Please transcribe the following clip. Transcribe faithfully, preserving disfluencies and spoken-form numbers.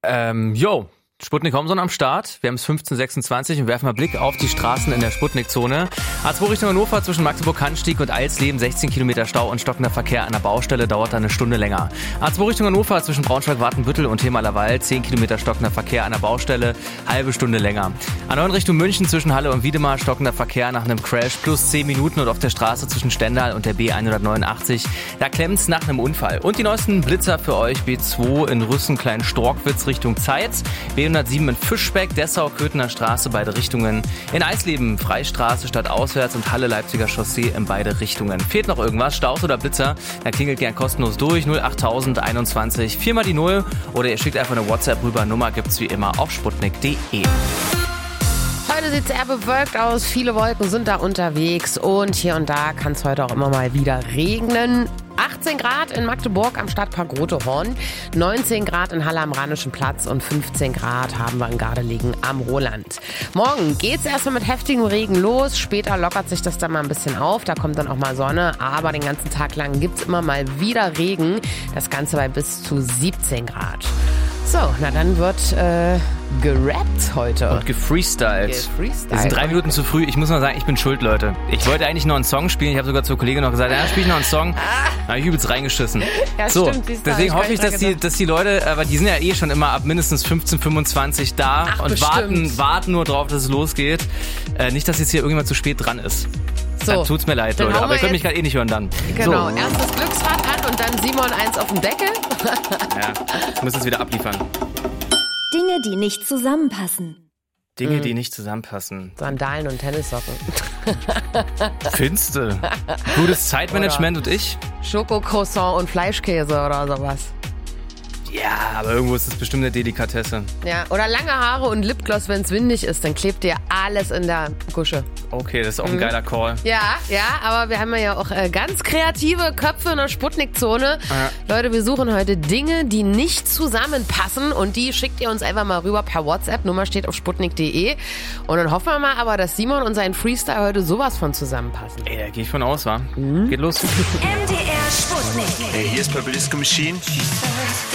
Ähm, yo. Sputnik Homson am Start. Wir haben es fünfzehn Uhr sechsundzwanzig und werfen mal Blick auf die Straßen in der Sputnik-Zone. A zwei Richtung Hannover zwischen Magdeburg-Cannstatt und Eilsleben, sechzehn Kilometer Stau und stockender Verkehr an der Baustelle, dauert da eine Stunde länger. A zwei Richtung Hannover zwischen Braunschweig-Watenbüttel und Hemalerwald, zehn Kilometer stockender Verkehr an der Baustelle, halbe Stunde länger. A neun Richtung München zwischen Halle und Wiedemar, stockender Verkehr nach einem Crash plus zehn Minuten und auf der Straße zwischen Stendal und der B hundertneunundachtzig, da klemmt's nach einem Unfall. Und die neuesten Blitzer für euch, B zwei in Rüssen, Klein-Storkwitz Richtung Zeitz, B hundertsieben in Fischbeck, Dessau-Köthener Straße, beide Richtungen. In Eisleben, Freistraße statt auswärts und Halle-Leipziger Chaussee in beide Richtungen. Fehlt noch irgendwas, Staus oder Blitzer? Dann klingelt gern kostenlos durch, null acht null null einundzwanzig, viermal die Null oder ihr schickt einfach eine WhatsApp rüber. Nummer gibt's wie immer auf sputnik punkt de. Heute sieht es eher bewölkt aus, viele Wolken sind da unterwegs und hier und da kann es heute auch immer mal wieder regnen. achtzehn Grad in Magdeburg am Stadtpark Rotehorn, neunzehn Grad in Halle am Rheinischen Platz und fünfzehn Grad haben wir in Gardelegen am Roland. Morgen geht's erstmal mit heftigem Regen los, später lockert sich das dann mal ein bisschen auf, da kommt dann auch mal Sonne, aber den ganzen Tag lang gibt's immer mal wieder Regen, das Ganze bei bis zu siebzehn Grad. So, na dann wird äh, gerappt heute. Und gefreestylt. Gefreestylt. Wir sind drei Minuten zu früh. Ich muss mal sagen, ich bin schuld, Leute. Ich wollte eigentlich noch einen Song spielen. Ich habe sogar zur Kollegin noch gesagt, ja, spiel ich noch einen Song. Da habe ich übelst reingeschissen. Ja, so, stimmt, deswegen hoffe ich, dass die, dass die Leute, aber die sind ja eh schon immer ab mindestens fünfzehn Uhr fünfundzwanzig da Ach, und bestimmt. warten, warten nur drauf, dass es losgeht. Äh, nicht, dass jetzt hier irgendjemand zu spät dran ist. So, dann tut's mir leid, dann Leute. hauen Aber wir ihr könnt mich jetzt- gerade eh nicht hören dann. Genau, So. erst das Glücksrad an und dann Simon eins auf dem Deckel. Ja, ich muss jetzt wieder abliefern. Dinge, die nicht zusammenpassen. Dinge, Mhm. die nicht zusammenpassen. Sandalen und Tennissocken. Finste. Gutes Zeitmanagement und ich? Schokocroissant und Fleischkäse oder sowas. Ja, aber irgendwo ist das bestimmt eine Delikatesse. Ja, oder lange Haare und Lipgloss, wenn es windig ist, dann klebt dir alles in der Gusche. Okay, das ist auch Mhm. ein geiler Call. Ja, ja, aber wir haben ja auch äh, ganz kreative Köpfe in der Sputnik-Zone. Ja. Leute, wir suchen heute Dinge, die nicht zusammenpassen und die schickt ihr uns einfach mal rüber per WhatsApp. Nummer steht auf sputnik punkt de und dann hoffen wir mal aber, dass Simon und sein Freestyle heute sowas von zusammenpassen. Ey, da gehe ich von aus, wa? Geht los. M D R Sputnik. Hey, hier ist Purple Disco Machine.